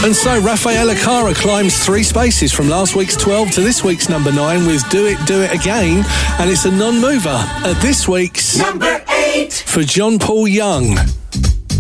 And so Raffaella Cara climbs 3 spaces from last week's 12 to this week's number 9 with Do It, Do It Again, and it's a non-mover at this week's number 8 for John Paul Young.